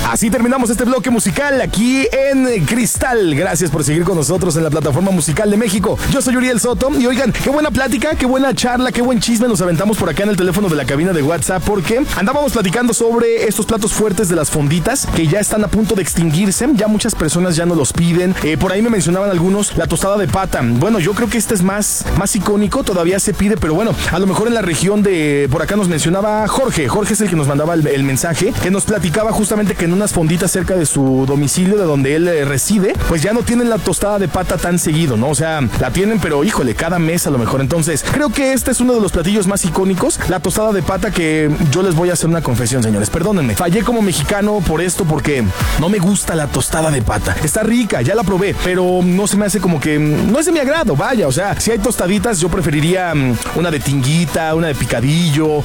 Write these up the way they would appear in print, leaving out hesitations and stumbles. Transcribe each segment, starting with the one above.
Así terminamos este bloque musical aquí en Cristal. Gracias por seguir con nosotros en la plataforma musical de México. Yo soy Uriel Soto y oigan, qué buena plática, qué buena charla, qué buen chisme nos aventamos por acá en el teléfono de la cabina de WhatsApp, porque andábamos platicando sobre estos platos fuertes de las fonditas que ya están a punto de extinguirse. Ya muchas personas ya no los piden. Por ahí me mencionaban algunos la tostada de pata. Bueno, yo creo que este es más icónico, todavía se pide, pero bueno, a lo mejor en la región de por acá nos mencionaba Jorge es el que nos mandaba el mensaje, que nos platicaba justamente que en unas fonditas cerca de su domicilio, de donde él reside, pues ya no tienen la tostada de pata tan seguido, ¿no? O sea, la tienen, pero híjole, cada mes a lo mejor. Entonces, creo que este es uno de los platillos más icónicos, la tostada de pata, que yo les voy a hacer una confesión, señores, perdónenme, fallé como mexicano por esto, porque no me gusta la tostada de pata. Está rica, ya la probé, pero no se me hace como que, no es de mi agrado, vaya, o sea, si hay tostaditas, yo preferiría una de tinguita, una de picadillo,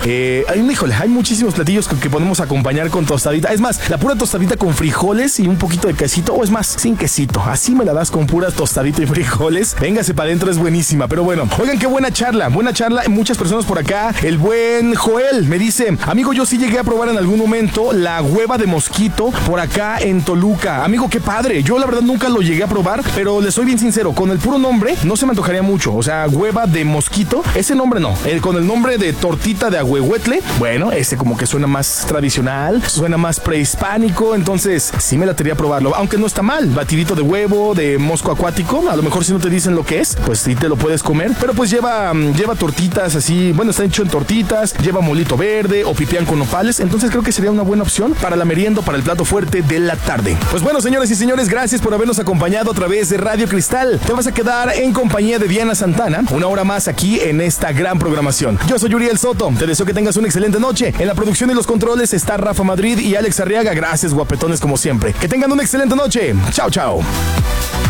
hay muchísimos platillos que podemos acompañar con tostadita. Es más, la pura tostadita con frijoles y un poquito de quesito, o es más, sin quesito. Así me la das con pura tostadita y frijoles. Véngase para adentro, es buenísima. Pero bueno, oigan, qué buena charla. Muchas personas por acá. El buen Joel me dice: amigo, yo sí llegué a probar en algún momento la hueva de mosquito por acá en Toluca. Amigo, qué padre. Yo la verdad nunca lo llegué a probar, pero les soy bien sincero, con el puro nombre no se me antojaría mucho. O sea, hueva de mosquito, ese nombre no. Con el nombre de tortita de ahuehuetle, bueno, ese como que suena más tradicional, suena más prehispánico, entonces sí me latería probarlo, aunque no está mal. Batidito de huevo, de mosco acuático, a lo mejor si no te dicen lo que es, pues sí te lo puedes comer, pero pues lleva tortitas así, bueno, está hecho en tortitas, lleva molito verde o pipián con nopales, entonces creo que sería una buena opción para la merienda, para el plato fuerte de la tarde. Pues bueno, señores y señores, gracias por habernos acompañado a través de Radio Cristal. Te vas a quedar en compañía de Diana Santana una hora más aquí en esta gran programación. Yo soy Uriel Soto, te deseo que tengas una excelente noche. En la producción y los controles está Rafa Madrid y Alex Arriaga. Gracias, guapetones, como siempre. Que tengan una excelente noche. Chao, chao.